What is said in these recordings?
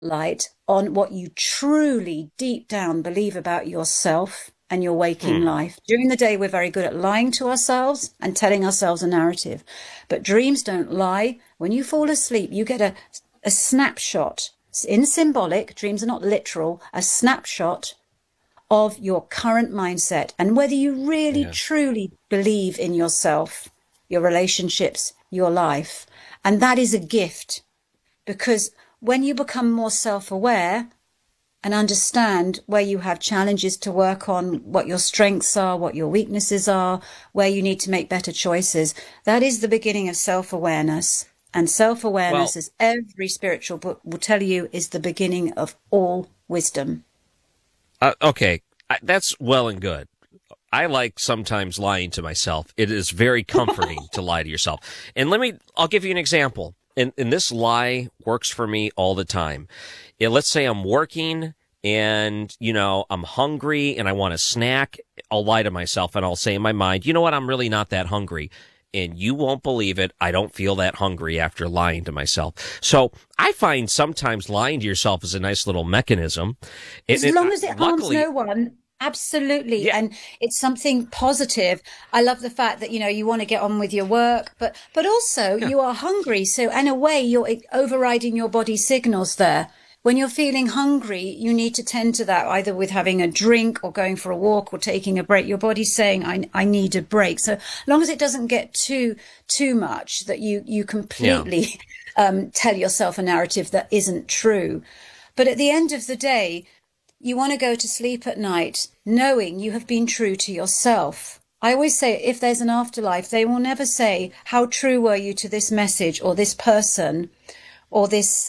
light on what you truly deep down believe about yourself and your waking life. During the day, we're very good at lying to ourselves and telling ourselves a narrative. But dreams don't lie. When you fall asleep, you get a snapshot. In symbolic, dreams are not literal, a snapshot of your current mindset and whether you really truly believe in yourself, your relationships, your life. And that is a gift, because when you become more self-aware and understand where you have challenges to work on, what your strengths are, what your weaknesses are, where you need to make better choices, that is the beginning of self-awareness. And self-awareness, as every spiritual book will tell you, is the beginning of all wisdom. Okay, that's well and good. I like sometimes lying to myself. It is very comforting to lie to yourself. And I'll give you an example. And this lie works for me all the time. Let's say I'm working and, I'm hungry and I want a snack. I'll lie to myself and I'll say in my mind, you know what? I'm really not that hungry. And you won't believe it. I don't feel that hungry after lying to myself. So I find sometimes lying to yourself is a nice little mechanism. As long as it harms no one. Absolutely. Yeah. And it's something positive. I love the fact that, you want to get on with your work, but also you are hungry. So in a way, you're overriding your body's signals there. When you're feeling hungry, you need to tend to that either with having a drink or going for a walk or taking a break. Your body's saying, I need a break. So long as it doesn't get too much that you completely tell yourself a narrative that isn't true. But at the end of the day, you want to go to sleep at night knowing you have been true to yourself. I always say if there's an afterlife, they will never say, how true were you to this message or this person or this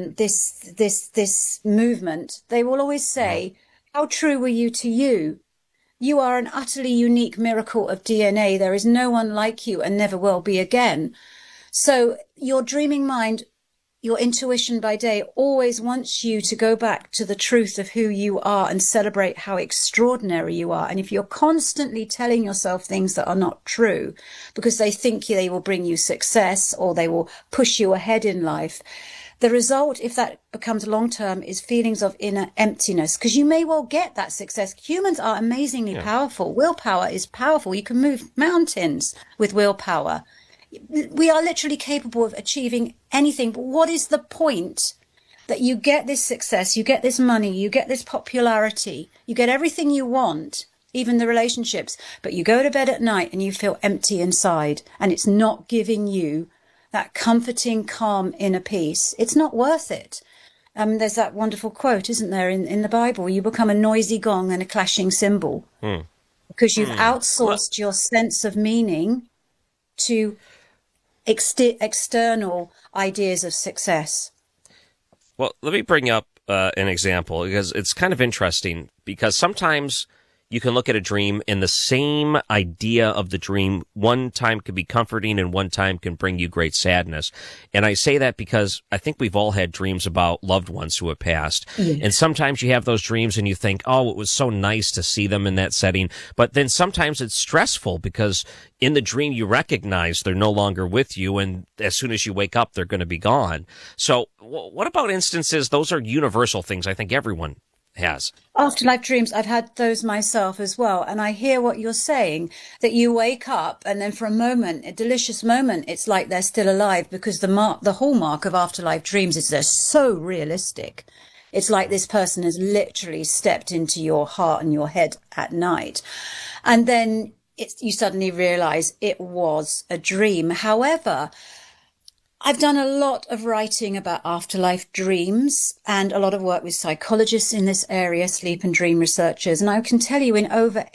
movement. They will always say, how true were you to you? You are an utterly unique miracle of DNA. There is no one like you and never will be again. So your dreaming mind, your intuition by day always wants you to go back to the truth of who you are and celebrate how extraordinary you are. And if you're constantly telling yourself things that are not true because they think they will bring you success or they will push you ahead in life, the result, if that becomes long term, is feelings of inner emptiness, because you may well get that success. Humans are amazingly powerful. Willpower is powerful. You can move mountains with willpower. We are literally capable of achieving anything. But what is the point that you get this success, you get this money, you get this popularity, you get everything you want, even the relationships, but you go to bed at night and you feel empty inside and it's not giving you that comforting, calm inner peace? It's not worth it. There's that wonderful quote, isn't there, in the Bible? You become a noisy gong and a clashing cymbal because you've outsourced your sense of meaning to external ideas of success. Well, let me bring up an example, because it's kind of interesting, because sometimes you can look at a dream and the same idea of the dream one time can be comforting and one time can bring you great sadness. And I say that because I think we've all had dreams about loved ones who have passed. Yes. And sometimes you have those dreams and you think, oh, it was so nice to see them in that setting. But then sometimes it's stressful because in the dream you recognize they're no longer with you, and as soon as you wake up, they're going to be gone. So what about instances? Those are universal things I think everyone has. Afterlife dreams, I've had those myself as well. And I hear what you're saying, that you wake up and then for a moment, a delicious moment, it's like they're still alive, because the hallmark of afterlife dreams is they're so realistic. It's like this person has literally stepped into your heart and your head at night. And then you suddenly realize it was a dream. However, I've done a lot of writing about afterlife dreams and a lot of work with psychologists in this area, sleep and dream researchers. And I can tell you in over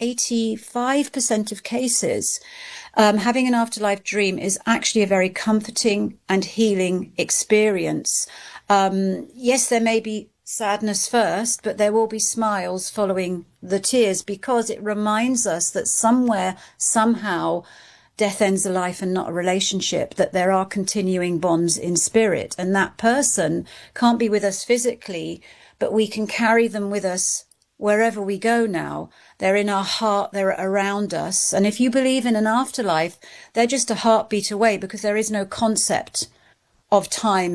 85% of cases, having an afterlife dream is actually a very comforting and healing experience. Yes, there may be sadness first, but there will be smiles following the tears, because it reminds us that somewhere, somehow, death ends a life and not a relationship, that there are continuing bonds in spirit, and that person can't be with us physically, but we can carry them with us wherever we go now. They're in our heart, they're around us. And if you believe in an afterlife, they're just a heartbeat away, because there is no concept of time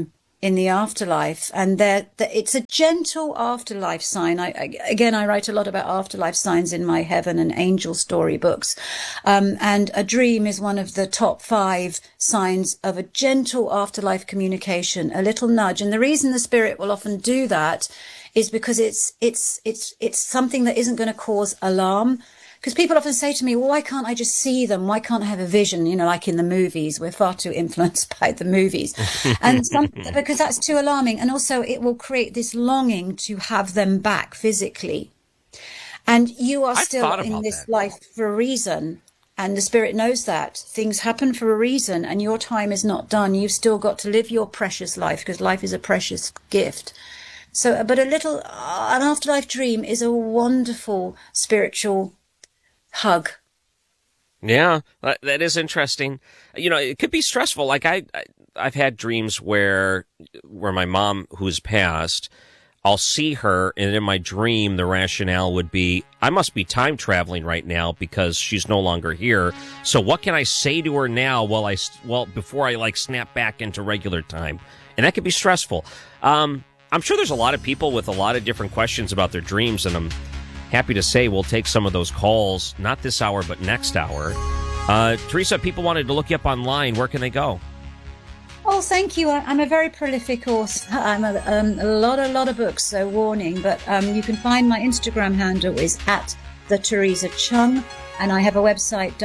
in the afterlife, and it's a gentle afterlife sign. I write a lot about afterlife signs in my heaven and angel story books, and a dream is one of the top 5 signs of a gentle afterlife communication, a little nudge. And the reason the spirit will often do that is because it's something that isn't going to cause alarm. Because people often say to me, well, why can't I just see them? Why can't I have a vision? You know, like in the movies, we're far too influenced by the movies. And because that's too alarming. And also it will create this longing to have them back physically. And you are still in this life for a reason. And the spirit knows that things happen for a reason, and your time is not done. You've still got to live your precious life, because life is a precious gift. So, but an afterlife dream is a wonderful spiritual hug. Yeah, that is interesting. You know, it could be stressful. Like I've had dreams where my mom, who's passed, I'll see her, and in my dream, the rationale would be, I must be time traveling right now because she's no longer here. So what can I say to her now before I snap back into regular time? And that could be stressful. I'm sure there's a lot of people with a lot of different questions about their dreams, and I'm happy to say we'll take some of those calls, not this hour, but next hour. Teresa, people wanted to look you up online. Where can they go? Oh, thank you. I'm a very prolific author. I'm a lot of books, so warning. But you can find my Instagram handle is @TheTeresaChung, and I have a website,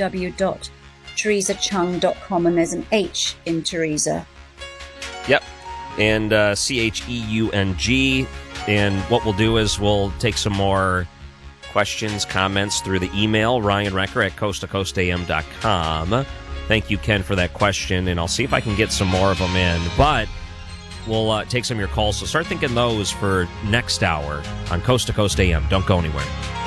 www.teresachung.com, and there's an H in Teresa. Yep, and CHEUNG. And what we'll do is we'll take some more questions, comments through the email, Ryan Recker at coasttocoastam.com. Thank you, Ken, for that question, and I'll see if I can get some more of them in. But we'll take some of your calls, so start thinking those for next hour on Coast to Coast AM. Don't go anywhere.